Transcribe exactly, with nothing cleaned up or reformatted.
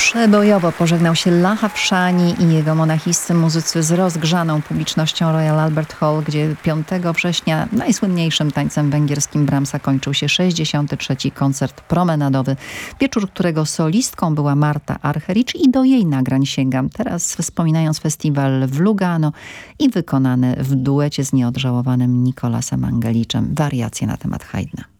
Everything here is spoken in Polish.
Przebojowo pożegnał się Lahav Shani i jego monachiscy muzycy z rozgrzaną publicznością Royal Albert Hall, gdzie piątego września najsłynniejszym tańcem węgierskim Brahmsa kończył się sześćdziesiąty trzeci koncert promenadowy. Wieczór, którego solistką była Marta Argerich i do jej nagrań sięgam. Teraz wspominając festiwal w Lugano i wykonane w duecie z nieodżałowanym Nicolasem Angeliczem wariacje na temat Haydna.